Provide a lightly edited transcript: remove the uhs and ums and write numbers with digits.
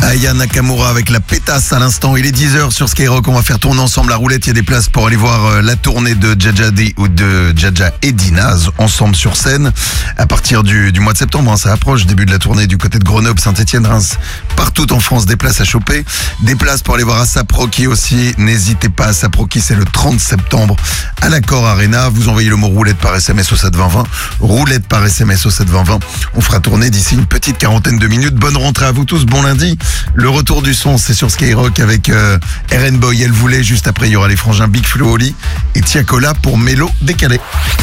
Aya Nakamura avec la pétasse à l'instant. Il est 10h sur Skyrock. On va faire tourner ensemble la roulette. Il y a des places pour aller voir la tournée de Jaja et Dinaz ensemble sur scène à partir du mois de septembre. Ça approche. Début de la tournée du côté de Grenoble, Saint-Etienne, Reims. Partout en France, des places à choper. Des places pour aller voir ASAP Rocky aussi. N'hésitez pas, ASAP Rocky, c'est le 30 septembre à l'Accor Arena. Vous envoyez le mot roulette par SMS au 72020. Roulette par SMS au 72020. On fera tourner d'ici une petite quarantaine de minutes. Bonne rentrée à vous tous. Bon lundi. Le retour du son, c'est sur Skyrock avec RN Boy. Elle voulait. Juste après, il y aura les frangins Big Flo Oli et Tiakola pour Mélo décalé.